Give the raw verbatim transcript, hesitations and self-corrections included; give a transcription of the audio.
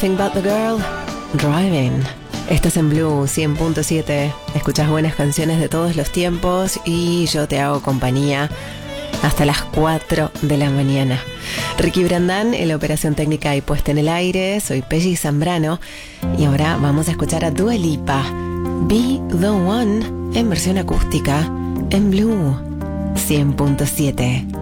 Think About the Girl, Driving. Estás en Blue cien punto siete. Escuchas buenas canciones de todos los tiempos y yo te hago compañía hasta las cuatro de la mañana. Ricky Brandán en la operación técnica y puesta en el aire. Soy Pelli Zambrano y ahora vamos a escuchar a Dua Lipa, Be the One, en versión acústica en Blue cien punto siete.